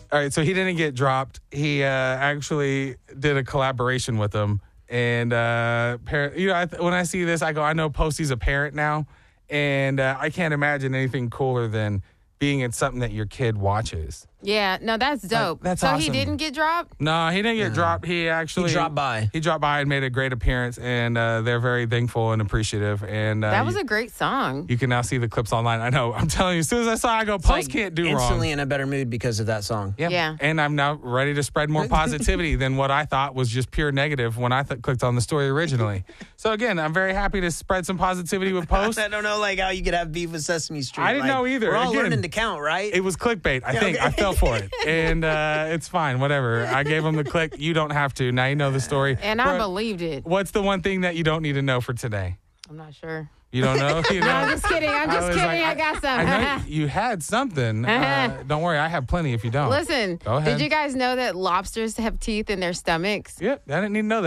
All right, so he didn't get dropped. He actually did a collaboration with them. And, when I see this, I go, I know Posty's a parent now. And I can't imagine anything cooler than being in something that your kid watches. Yeah, no, that's dope. That's so awesome. He didn't get dropped? No, he didn't get dropped. He dropped by. He dropped by and made a great appearance, and they're very thankful and appreciative. And that was a great song. You can now see the clips online. I know. I'm telling you, as soon as I saw it, I go, Post can't do wrong. Instantly in a better mood because of that song. Yeah. And I'm now ready to spread more positivity than what I thought was just pure negative when I clicked on the story originally. So, again, I'm very happy to spread some positivity with Post. I don't know how you could have beef with Sesame Street. I didn't know either. We're all learning to count, right? It was clickbait. I think. I fell for it. And it's fine. Whatever. I gave him the click. You don't have to. Now you know the story. And I believed it. What's the one thing that you don't need to know for today? I'm not sure. You don't know? No, I'm just kidding. I'm just kidding. I got some. I know you had something. Don't worry. I have plenty if you don't. Listen, Go ahead. Did you guys know that lobsters have teeth in their stomachs? Yep. I didn't need to know that.